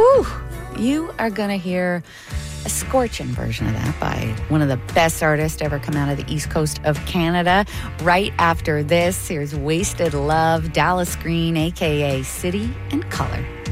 Whew, you are going to hear a scorching version of that by one of the best artists to ever come out of the East Coast of Canada. Right after this, here's Wasted Love, Dallas Green, a.k.a. City and Color.